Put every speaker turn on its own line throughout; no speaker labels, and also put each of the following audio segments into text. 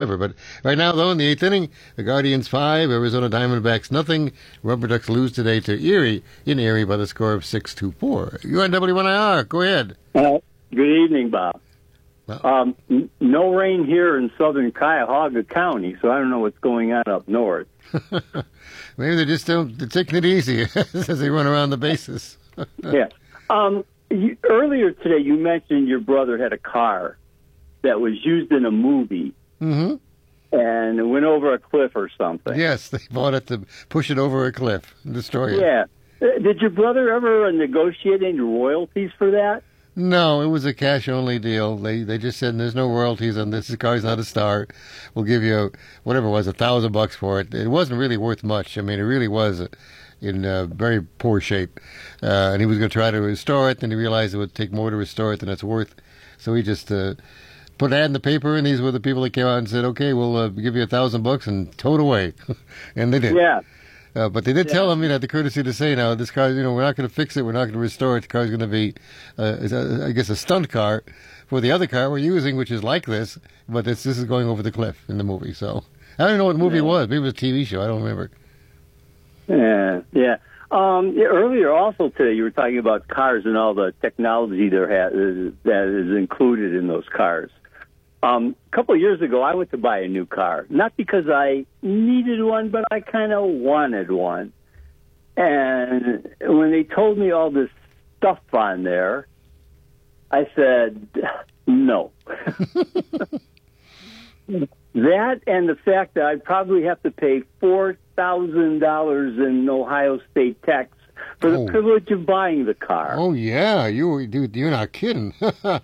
whatever. But right now, though, in the eighth inning, the Guardians 5, Arizona Diamondbacks nothing. Rubber Ducks lose today to Erie in Erie by the score of 6-4. You're on W1IR. Go ahead.
Good evening, Bob.
Well,
No rain here in southern Cuyahoga County, so I don't know what's going on up north.
maybe they just don't. They're taking it easy as they run around the bases.
Yeah. Earlier today, you mentioned your brother had a car that was used in a movie.
Mm-hmm.
And it went over a cliff or something.
Yes, they bought it to push it over a cliff and destroy it.
Yeah. Did your brother ever negotiate any royalties for that?
No, it was a cash-only deal. They just said there's no royalties on this. This car's not a star. We'll give you whatever it was, $1,000 for it. It wasn't really worth much. I mean, it really was in very poor shape. And he was going to try to restore it, and he realized it would take more to restore it than it's worth. So he just put an ad in the paper, and these were the people that came out and said, "Okay, we'll give you $1,000 and tow it away," and they did.
Yeah.
But they did tell him, the courtesy to say, now, this car, we're not going to fix it. We're not going to restore it. The car's going to be, I guess, a stunt car for the other car we're using, which is like this. But this is going over the cliff in the movie. So I don't know what the movie was. Maybe it was a TV show. I don't remember.
Yeah. Earlier also today, you were talking about cars and all the technology that is included in those cars. A couple of years ago, I went to buy a new car, not because I needed one, but I kind of wanted one. And when they told me all this stuff on there, I said, no. That and the fact that I'd probably have to pay $4,000 in Ohio State tax for the privilege of buying the car.
Oh yeah, you're not kidding. 8%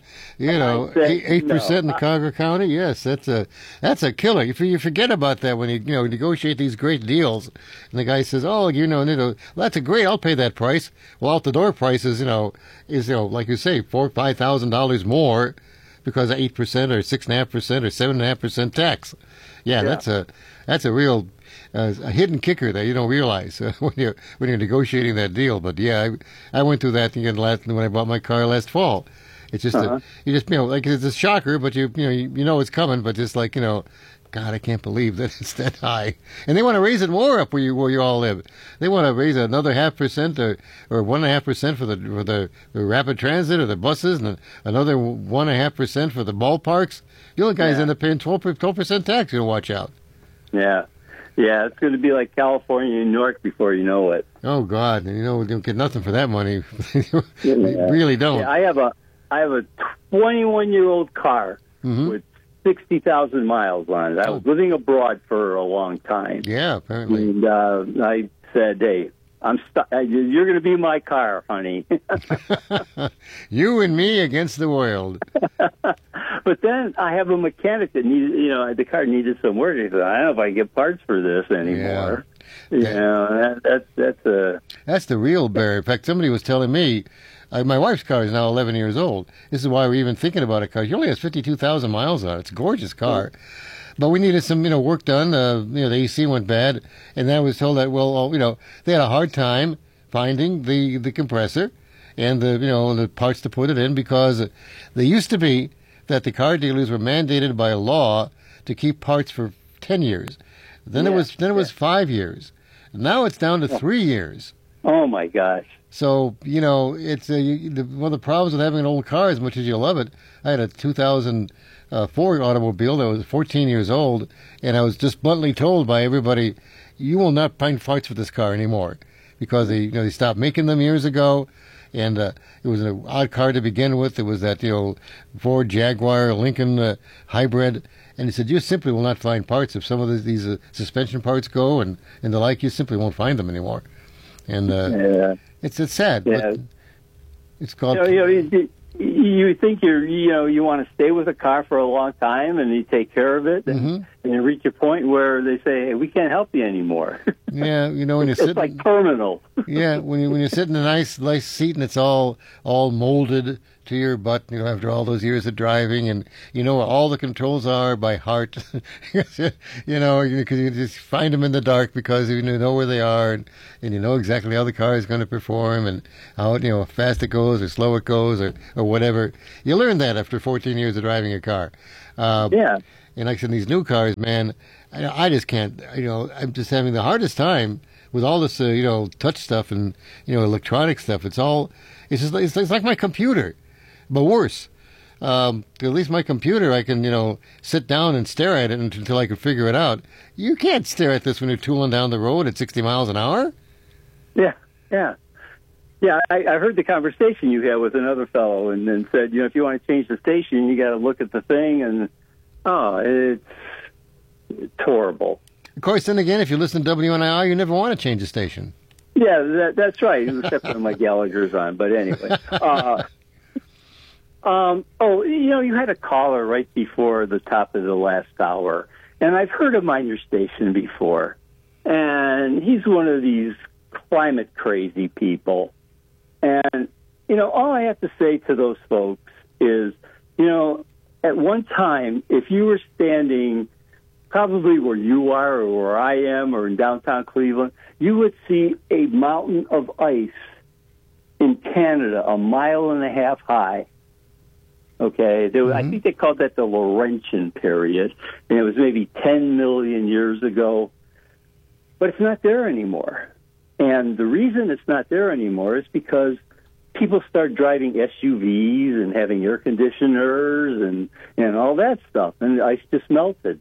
in the Cuyahoga County. Yes, that's a killer. You forget about that when you negotiate these great deals, and the guy says, "Oh, that's a great. I'll pay that price." Well, out the door price is like you say, $4,000-5,000 more because of 8% or 6.5% or 7.5% tax. Yeah, that's a real. A hidden kicker that you don't realize when you're negotiating that deal. But yeah, I went through that again when I bought my car last fall. It's just like it's a shocker, but you know it's coming. But just like God, I can't believe that it's that high. And they want to raise it more up where you all live. They want to raise another 0.5% or 1.5% for the rapid transit or the buses, and another 1.5% for the ballparks. You guys end up paying 12% tax. You don't watch out.
Yeah. Yeah, it's going to be like California and New York before you know it.
Oh God, we don't get nothing for that money. We really don't.
Yeah, I have a 21-year-old car with 60,000 miles on it. I was living abroad for a long time.
Yeah, apparently.
And I said, "Hey, you're going to be my car, honey."
You and me against the world.
But then I have a mechanic that needed, the car needed some work. He said, "I don't know if I can get parts for this anymore." Yeah.
That's the real barrier. In fact, somebody was telling me, my wife's car is now 11 years old. This is why we're even thinking about a car. She only has 52,000 miles on it. It's a gorgeous car. But we needed some, work done. The AC went bad. And then I was told that, they had a hard time finding the compressor and the parts to put it in, because they used to be that the car dealers were mandated by law to keep parts for 10 years. Then it was 5 years. Now it's down to 3 years.
Oh my gosh.
So, it's one of the problems with having an old car, as much as you love it. I had a 2004 automobile that was 14 years old, and I was just bluntly told by everybody, you will not find parts for this car anymore, because they stopped making them years ago. And it was an odd car to begin with. It was that Ford Jaguar Lincoln hybrid, and he said you simply will not find parts if some of these suspension parts go and the like. You simply won't find them anymore, and it's sad.
Yeah.
But it's called.
You think you want to stay with a car for a long time, and you take care of it, and you reach a point where they say, "Hey, we can't help you anymore."
Yeah, when you're sitting,
it's like terminal.
Yeah, when you sit in a nice seat and it's all molded to your butt, after all those years of driving, and all the controls are by heart, because you just find them in the dark because you know where they are, and you know exactly how the car is going to perform and how fast it goes or slow it goes or whatever. You learn that after 14 years of driving a car. And like I said, these new cars, man, I just can't. I'm just having the hardest time with all this, touch stuff and electronic stuff. It's just like my computer, but worse. At least my computer, I can, sit down and stare at it until I can figure it out. You can't stare at this when you're tooling down the road at 60 miles an hour.
Yeah. Yeah, I heard the conversation you had with another fellow, and then said, if you want to change the station, you got to look at the thing, and it's horrible.
Of course, then again, if you listen to WNIR, you never want to change the station.
Yeah, that's right, except when my Gallagher's on. But anyway. You had a caller right before the top of the last hour, and I've heard him on your station before, and he's one of these climate crazy people. And, all I have to say to those folks is, at one time, if you were standing probably where you are or where I am or in downtown Cleveland, you would see a mountain of ice in Canada 1.5 miles high. Okay, I think they called that the Laurentian period, and it was maybe 10 million years ago. But it's not there anymore. And the reason it's not there anymore is because people start driving SUVs and having air conditioners and all that stuff, and the ice just melted.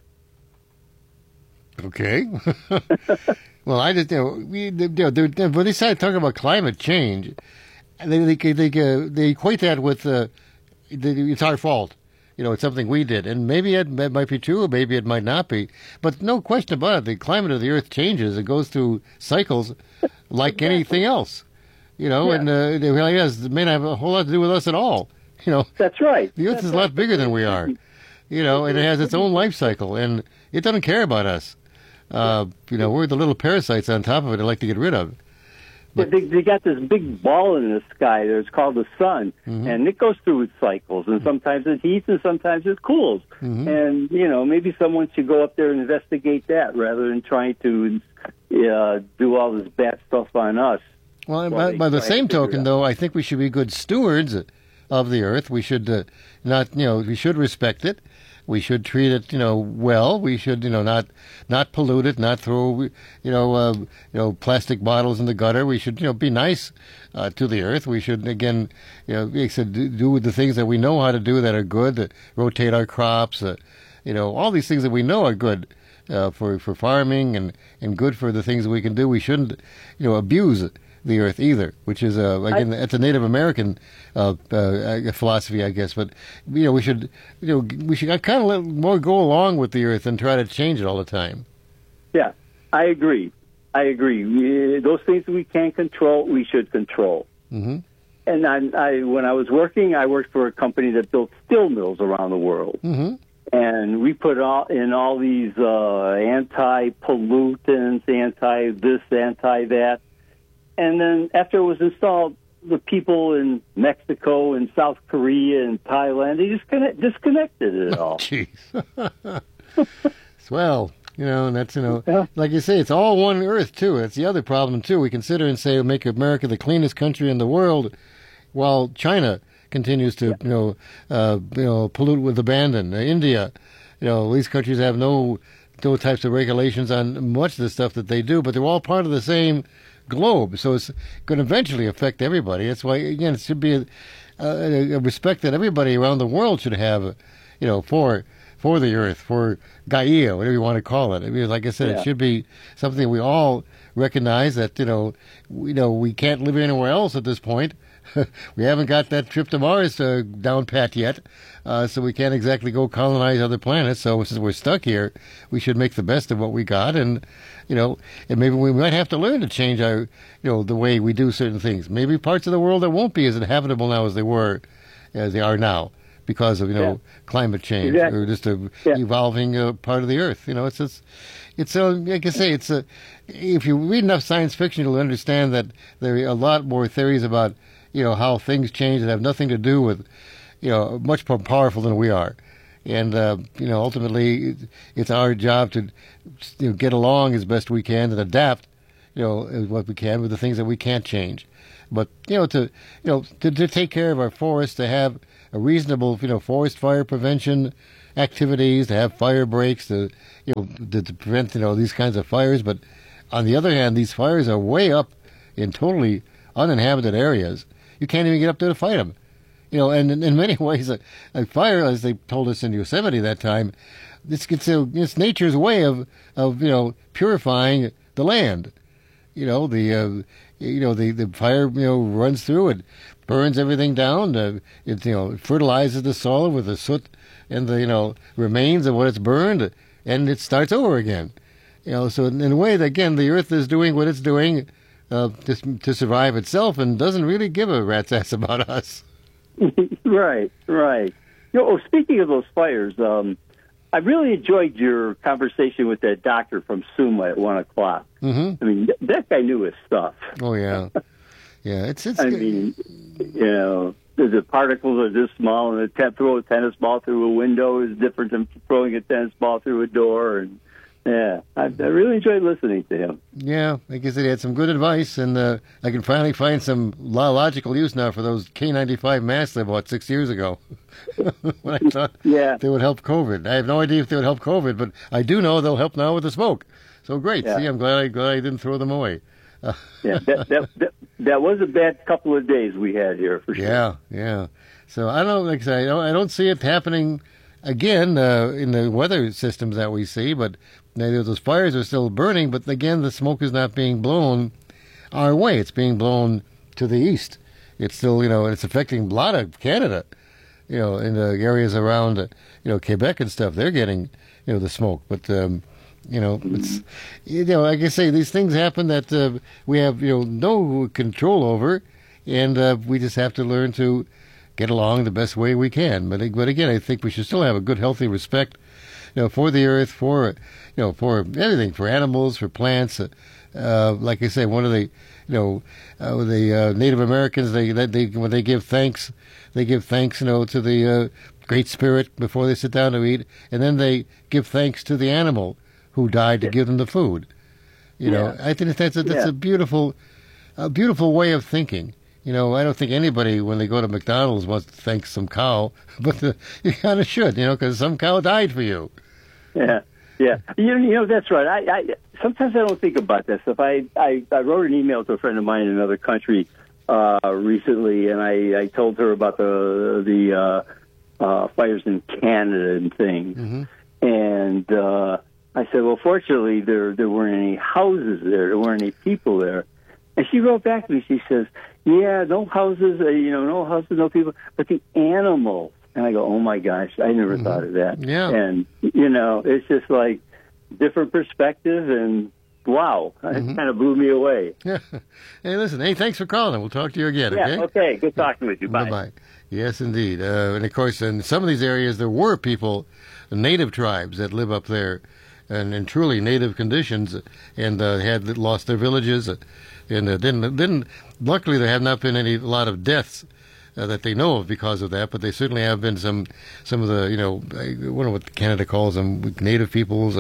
Okay. Well, I just, when they started talking about climate change, they equate that with it's our fault. It's something we did. And maybe it might be true, or maybe it might not be. But no question about it, the climate of the Earth changes. It goes through cycles like anything else. And it really is. It may not have a whole lot to do with us at all.
That's right.
The Earth is a lot bigger than we are. And it has its own life cycle, and it doesn't care about us. We're the little parasites on top of it I'd like to get rid of.
But they got this big ball in the sky there. It's called the sun, and it goes through its cycles, and sometimes it heats and sometimes it cools. And, maybe someone should go up there and investigate that rather than trying to do all this bad stuff on us.
Well, by the same token, though, I think we should be good stewards of the Earth. We should we should respect it. We should treat it, well. We should, not pollute it, not throw, plastic bottles in the gutter. We should, be nice to the Earth. We should, again, like I said, do the things that we know how to do that are good, that rotate our crops, all these things that we know are good for farming and good for the things that we can do. We shouldn't, abuse the Earth either, which is it's a Native American philosophy, I guess. But we should kind of let more go along with the Earth than try to change it all the time.
Yeah, I agree. Those things we can't control, we should control. And when I was working, I worked for a company that built steel mills around the world. And we put in all these anti-pollutants, anti-this, anti-that. And then after it was installed, the people in Mexico and South Korea and Thailand, they just disconnected it all.
Jeez. Well, and that's, like you say, it's all one Earth, too. That's the other problem, too. We consider and say, make America the cleanest country in the world, while China continues to, pollute with abandon. India, these countries have no types of regulations on much of the stuff that they do, but they're all part of the same globe, so it's going to eventually affect everybody. That's why, again, it should be a respect that everybody around the world should have, for the Earth, for Gaia, whatever you want to call it. I mean, like I said, it should be something we all recognize that we can't live anywhere else at this point. We haven't got that trip to Mars down pat yet, so we can't exactly go colonize other planets. So since we're stuck here, we should make the best of what we got, and and maybe we might have to learn to change our, the way we do certain things. Maybe parts of the world that won't be as inhabitable now as they are now, because of climate change or just a evolving part of the Earth. It's like I say, if you read enough science fiction, you'll understand that there are a lot more theories about how things change that have nothing to do with much more powerful than we are. And, ultimately, it's our job to get along as best we can and adapt, what we can with the things that we can't change. But, to take care of our forests, to have a reasonable, forest fire prevention, activities, to have fire breaks, to prevent these kinds of fires. But on the other hand, these fires are way up in totally uninhabited areas. You can't even get up there to fight them. And in many ways, a fire, as they told us in Yosemite that time, it's nature's way of purifying the land. The fire runs through it, burns everything down. It fertilizes the soil with the soot and the remains of what it's burned, and it starts over again. So in a way, again, the earth is doing what it's doing to survive itself, and doesn't really give a rat's ass about us.
Right. Speaking of those fires, I really enjoyed your conversation with that doctor from SUMA at 1 o'clock.
Mm-hmm.
I mean, that guy knew his stuff.
Oh yeah, yeah. It's.
I mean, the particles are this small, and throw a tennis ball through a window is different than throwing a tennis ball through a door. And yeah, I really enjoyed listening to him.
Yeah, I guess he had some good advice, and I can finally find some logical use now for those K95 masks I bought 6 years ago. When I thought they would help COVID. I have no idea if they would help COVID, but I do know they'll help now with the smoke. So great. Yeah. See, I'm glad I didn't throw them away.
That was a bad couple of days we had here for sure.
Yeah. So I don't see it happening again in the weather systems that we see, but those fires are still burning. But again, the smoke is not being blown our way. It's being blown to the east. It's still, it's affecting a lot of Canada. In the areas around, Quebec and stuff, they're getting, the smoke. But, it's, like I say, these things happen that we have, no control over, and we just have to learn to get along the best way we can. But again, I think we should still have a good, healthy respect, for the earth, for everything, for animals, for plants. Like I say, one of the, the Native Americans, they when they give thanks, to the Great Spirit before they sit down to eat, and then they give thanks to the animal who died to give them the food. I think that's a beautiful way of thinking. I don't think anybody, when they go to McDonald's, wants to thank some cow, but you kind of should, because some cow died for you.
Yeah. That's right. I sometimes I don't think about that stuff. I wrote an email to a friend of mine in another country recently, and I told her about the fires in Canada and things.
Mm-hmm.
And I said, well, fortunately, there weren't any houses there. There weren't any people there. And she wrote back to me. She says, yeah, no houses, no houses, no people, but the animals. And I go, oh, my gosh, I never thought of that.
Yeah.
And, it's just like different perspective, and wow, it kind of blew me away.
Yeah. Hey, listen, thanks for calling. We'll talk to you again, okay?
Okay. Good talking with you. Bye.
Bye-bye. Yes, indeed. And, of course, in some of these areas, there were people, native tribes that live up there and in truly native conditions, and had lost their villages, and didn't. Luckily, there have not been a lot of deaths that they know of because of that, but they certainly have been some of the, I don't know what Canada calls them, native peoples,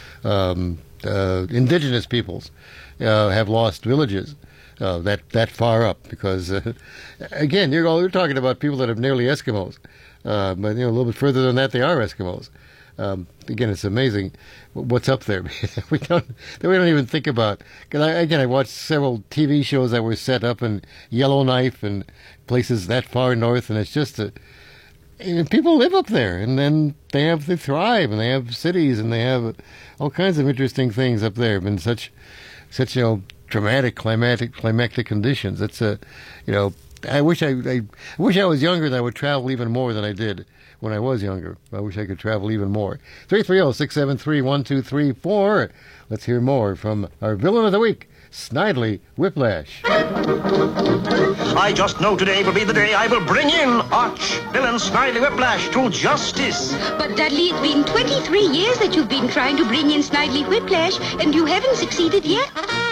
indigenous peoples have lost villages that far up because, again, you're talking about people that are nearly Eskimos, but a little bit further than that, they are Eskimos. Again, it's amazing what's up there. we don't even think about. Cause I watched several TV shows that were set up in Yellowknife and places that far north, and it's just people live up there, and then they thrive, and they have cities, and they have all kinds of interesting things up there. Been such dramatic climatic conditions. It's I wish I was younger, that I would travel even more than I did when I was younger. I wish I could travel even more. 330-673-1234. Let's hear more from our villain of the week, Snidely Whiplash.
I just know today will be the day I will bring in Arch-Villain Snidely Whiplash to justice.
But Dudley, it's been 23 years that you've been trying to bring in Snidely Whiplash, and you haven't succeeded yet.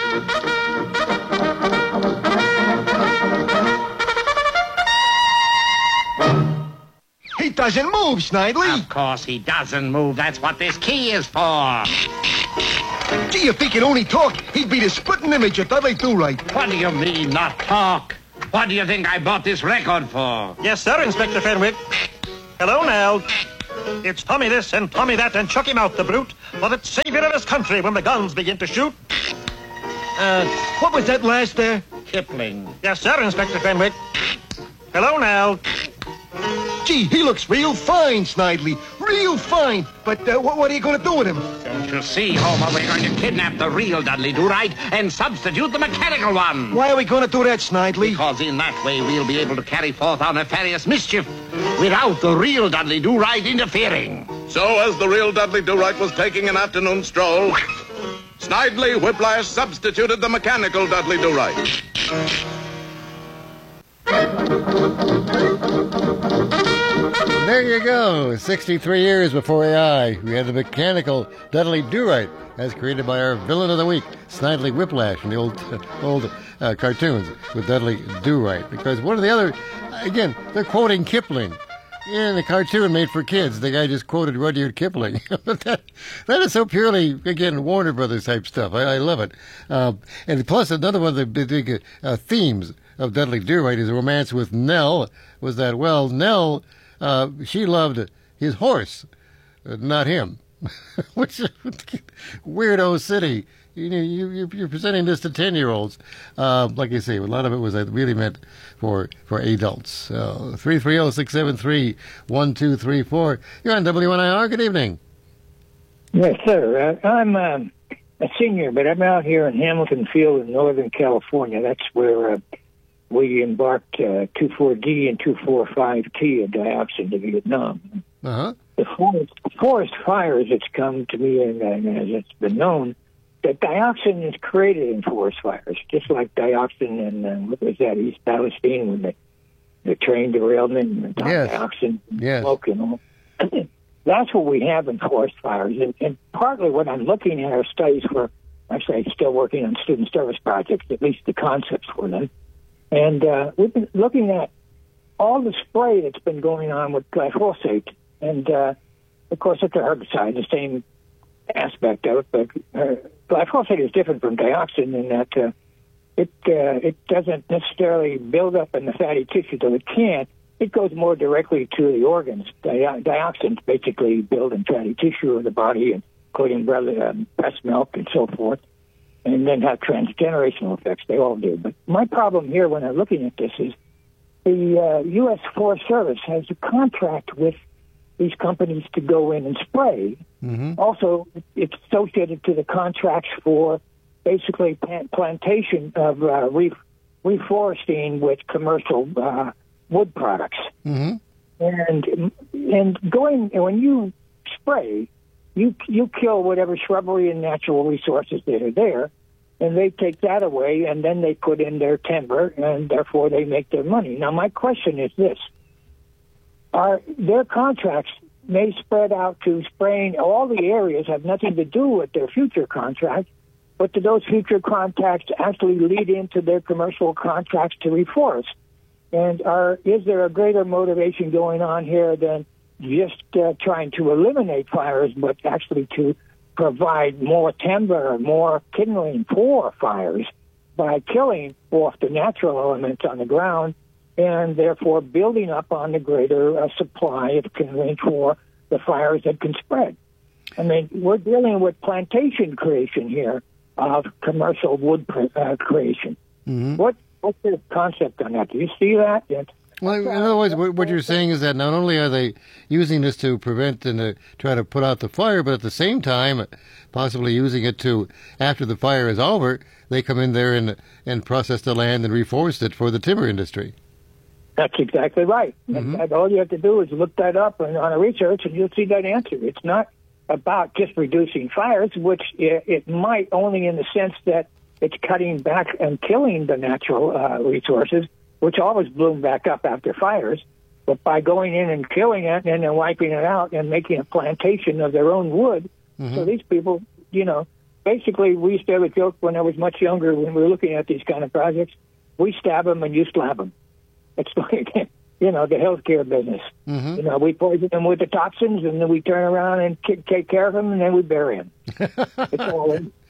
He doesn't move, Snidely.
Of course he doesn't move. That's what this key is for.
Gee, if he could only talk, he'd be the spitting image of Dudley Do-Right.
What do you mean, not talk? What do you think I bought this record for?
Yes, sir, Inspector Fenwick. Hello now.
It's Tommy this and Tommy that and chuck him out, the brute, for the savior of his country when the guns begin to shoot.
What was that last there?
Kipling. Yes, sir, Inspector Fenwick. Hello, Nell.
Gee, he looks real fine, Snidely. Real fine. But what are you going to do with him?
Don't you see, Homer, we're going to kidnap the real Dudley Do-Right and substitute the mechanical one.
Why are we going to do that, Snidely?
Because in that way we'll be able to carry forth our nefarious mischief without the real Dudley Do-Right interfering.
So as the real Dudley Do-Right was taking an afternoon stroll, Snidely Whiplash substituted the mechanical Dudley Do-Right.
There you go. 63 years before AI, we had the mechanical Dudley Do-Right, as created by our villain of the week, Snidely Whiplash, in the old cartoons with Dudley Do-Right. Because one of the other, again, they're quoting Kipling. In the cartoon made for kids, the guy just quoted Rudyard Kipling. that is so purely, again, Warner Brothers type stuff. I love it. And plus, another one of the big themes of Dudley Do-Right is romance with Nell. Was that, well, Nell, she loved his horse, not him. Which weirdo city. You're presenting this to 10-year-olds. Like I say, a lot of it was really meant for adults. 330-673-1234. You're on WNIR. Good evening.
Yes, sir. I'm a senior, but I'm out here in Hamilton Field in Northern California. That's where we embarked 24D and 245T of dioxin to Vietnam.
Uh-huh.
The forest fires, it's come to me, and as it's been known, that dioxin is created in forest fires, just like dioxin in, what was that, East Palestine, when the train derailment and dioxin smoke and all. That's what we have in forest fires. And partly what I'm looking at are studies for, actually I'm still working on student service projects, at least the concepts for them. And we've been looking at all the spray that's been going on with glyphosate. And, of course, it's a herbicide, the same aspect of it, but glyphosate is different from dioxin in that it doesn't necessarily build up in the fatty tissue, though it can. It goes more directly to the organs. Dioxins basically build in fatty tissue of the body, including breast milk and so forth, and then have transgenerational effects. They all do. But my problem here when I'm looking at this is the U.S. Forest Service has a contract with these companies to go in and spray. Mm-hmm. Also, it's associated to the contracts for basically plantation of reforesting with commercial wood products.
Mm-hmm.
And when you spray, you kill whatever shrubbery and natural resources that are there, and they take that away, and then they put in their timber, and therefore they make their money. Now, my question is this. Their contracts may spread out to spraying all the areas, have nothing to do with their future contracts, but do those future contracts actually lead into their commercial contracts to reforest? And is there a greater motivation going on here than just trying to eliminate fires, but actually to provide more timber, more kindling for fires by killing off the natural elements on the ground and therefore building up on the greater supply of kindling for the fires that can spread? I mean, we're dealing with plantation creation here of commercial wood creation.
Mm-hmm.
What's the concept on that? Do you see that?
Well, in other words, what you're saying is that not only are they using this to prevent and try to put out the fire, but at the same time, possibly using it to, after the fire is over, they come in there and process the land and reforest it for the timber industry.
That's exactly right.
Mm-hmm.
And all you have to do is look that up on a research, and you'll see that answer. It's not about just reducing fires, which it might only in the sense that it's cutting back and killing the natural resources, which always bloom back up after fires. But by going in and killing it and then wiping it out and making a plantation of their own wood,
mm-hmm.
so these people, basically we used to have a joke when I was much younger when we were looking at these kind of projects. We stab them and you slab them. It's like, the healthcare business.
Mm-hmm.
We poison them with the toxins, and then we turn around and take care of them, and then we bury them. It's all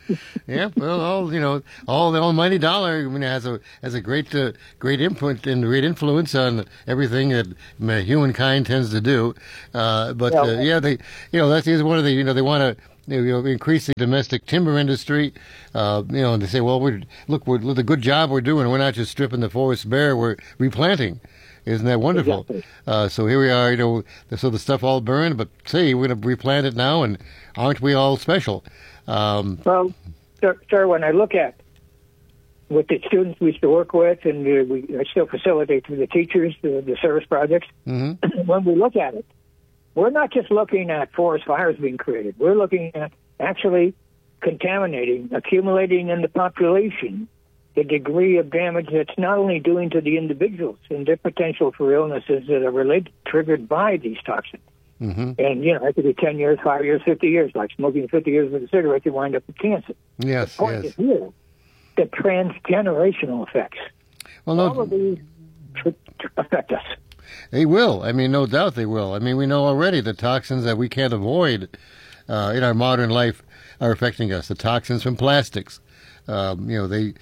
Yeah, well, all the almighty dollar, I mean, has a great input and great influence on everything that humankind tends to do. They, that is one of the, they want to increase the domestic timber industry. And they say, well, look the good job we're doing. We're not just stripping the forest bare; we're replanting. Isn't that wonderful? Exactly. So here we are, so the stuff all burned, but say we're going to replant it now, and aren't we all special?
Well, sir, when I look at with the students we used to work with, and I still facilitate through the teachers, the service projects, when we look at it, we're not just looking at forest fires being created. We're looking at actually contaminating, accumulating in the population, the degree of damage that's not only doing to the individuals and their potential for illnesses that are triggered by these toxins. Mm-hmm. And, it could be 10 years, 5 years, 50 years, like smoking 50 years with a cigarette, you wind up with cancer.
Yes,
the point is here, the transgenerational effects.
Well,
all of these affect us.
They will. I mean, no doubt they will. I mean, we know already the toxins that we can't avoid in our modern life are affecting us. The toxins from plastics. The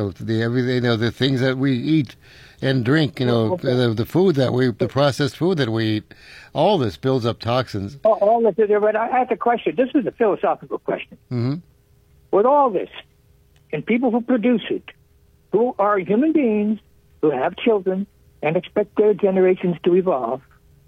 things that we eat and drink, the food the processed food that we eat, all this builds up toxins.
All this, but I have a question. This is a philosophical question. Mm-hmm. With all this, and people who produce it, who are human beings, who have children, and expect their generations to evolve,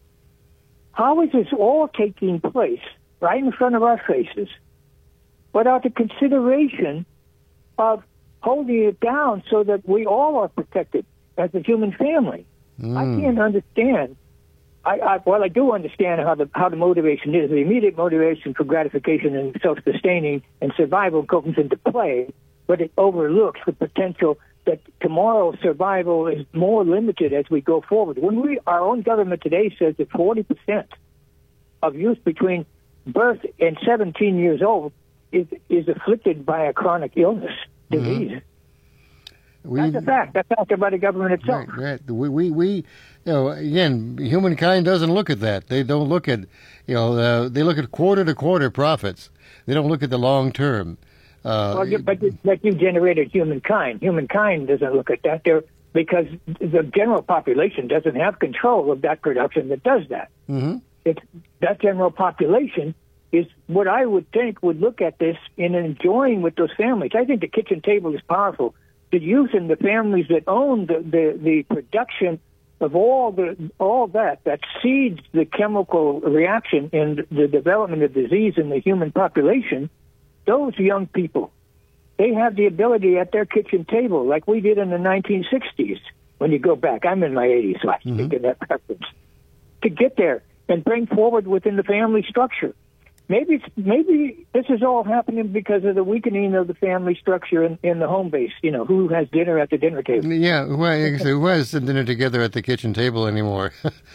how is this all taking place right in front of our faces without the consideration of holding it down so that we all are protected as a human family? I can't understand. I do understand how the motivation is. The immediate motivation for gratification and self-sustaining and survival comes into play, but it overlooks the potential that tomorrow's survival is more limited as we go forward. When our own government today says that 40% of youth between birth and 17 years old is afflicted by a chronic illness, disease. That's a fact. That's out by the government itself.
Right. We again, humankind doesn't look at that. They don't look at, they look at quarter-to-quarter profits. They don't look at the long term.
But you generated humankind. Humankind doesn't look at that because the general population doesn't have control of that production that does that. Mm-hmm. That general population is what I would think would look at this and enjoying with those families. I think the kitchen table is powerful. The youth and the families that own the production of all that seeds the chemical reaction in the development of disease in the human population, those young people, they have the ability at their kitchen table, like we did in the 1960s. When you go back, I'm in my 80s, so I speak in that preference, to get there and bring forward within the family structure. Maybe this is all happening because of the weakening of the family structure in the home base. Who has dinner at the dinner table?
Yeah, who has dinner together at the kitchen table anymore?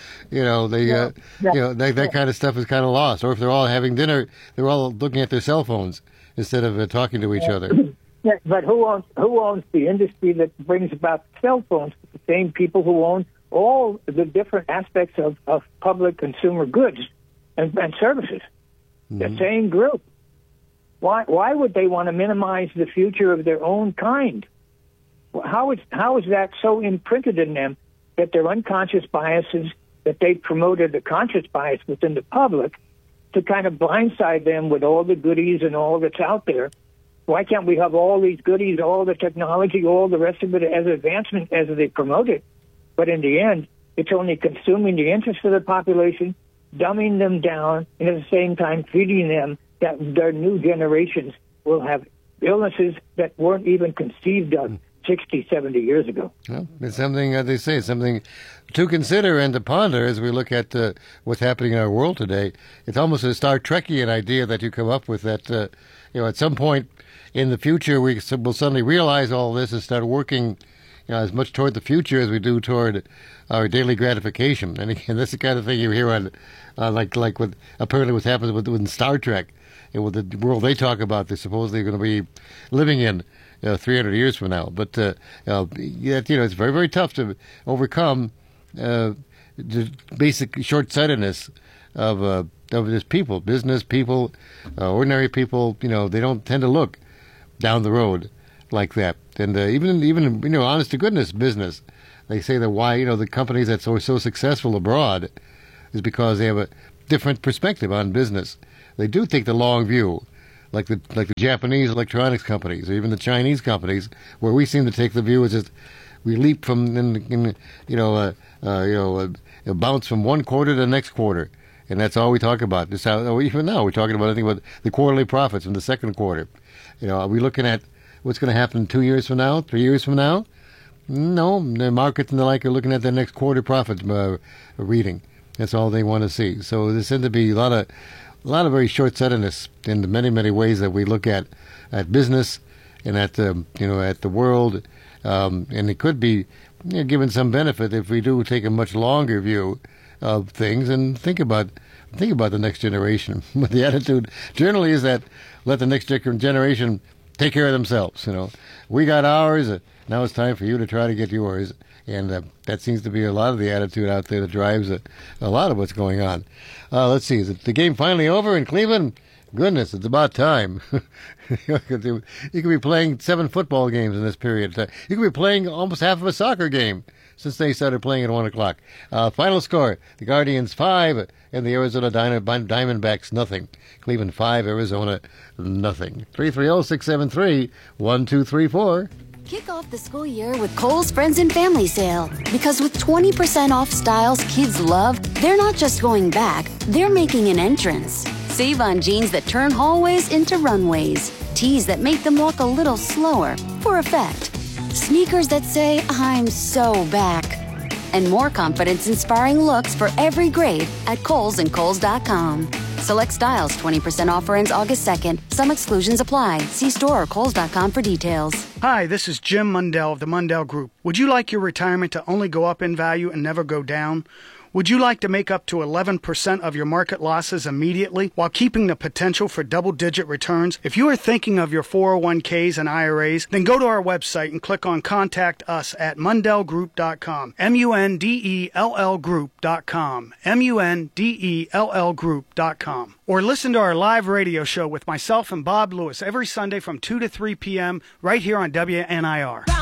That kind of stuff is kind of lost. Or if they're all having dinner, they're all looking at their cell phones instead of talking to each other.
Yeah, but who owns the industry that brings about cell phones? The same people who own all the different aspects of public consumer goods and services. The same group. Why would they want to minimize the future of their own kind? How is that so imprinted in them that their unconscious biases, that they promoted the conscious bias within the public to kind of blindside them with all the goodies and all that's out there? Why can't we have all these goodies, all the technology, all the rest of it as advancement as they promote it? But in the end, it's only consuming the interest of the population, dumbing them down, and at the same time feeding them that their new generations will have illnesses that weren't even conceived of 60, 70 years ago.
Well, it's something, they say, something to consider and to ponder as we look at what's happening in our world today. It's almost a Star Trekian idea that you come up with that, at some point in the future we will suddenly realize all this and start working as much toward the future as we do toward our daily gratification. And again, that's the kind of thing you hear on, like what apparently what's happening with Star Trek, and with the world they talk about. They're supposedly going to be living in 300 years from now. But it's very, very tough to overcome the basic short-sightedness of this people, business people, ordinary people. They don't tend to look down the road like that. And even honest to goodness business, they say that why the companies that are so successful abroad is because they have a different perspective on business. They do take the long view, like the Japanese electronics companies or even the Chinese companies, where we seem to take the view as just we leap from a bounce from one quarter to the next quarter, and that's all we talk about. This how even now we're talking about anything but the quarterly profits in the second quarter. Are we looking at what's going to happen 2 years from now, 3 years from now? No, the markets and the like are looking at their next quarter profit reading. That's all they want to see. So there seems to be a lot of very short-sightedness in the many ways that we look at business and at the world, and it could be given some benefit if we do take a much longer view of things and think about the next generation. But the attitude generally is that let the next generation take care of themselves. We got ours. Now it's time for you to try to get yours. And that seems to be a lot of the attitude out there that drives a lot of what's going on. Let's see. Is the game finally over in Cleveland? Goodness, it's about time. You could be playing 7 football games in this period. You could be playing almost half of a soccer game since they started playing at 1 o'clock. Final score, the Guardians 5 and the Arizona Diamondbacks nothing. Cleveland 5, Arizona nothing. 330-673-1234.
Kick off the school year with Kohl's Friends and Family Sale. Because with 20% off styles kids love, they're not just going back, they're making an entrance. Save on jeans that turn hallways into runways. Tees that make them walk a little slower, for effect. Sneakers that say, I'm so back. And more confidence-inspiring looks for every grade at Kohl's and Kohls.com. Select styles 20% offer ends August 2nd. Some exclusions apply. See store or Kohls.com for details.
Hi, this is Jim Mundell of the Mundell Group. Would you like your retirement to only go up in value and never go down? Would you like to make up to 11% of your market losses immediately while keeping the potential for double-digit returns? If you are thinking of your 401ks and IRAs, then go to our website and click on Contact Us at MundellGroup.com. MUNDELL Group.com. MUNDELL Group.com. Or listen to our live radio show with myself and Bob Lewis every Sunday from 2 to 3 p.m. right here on WNIR.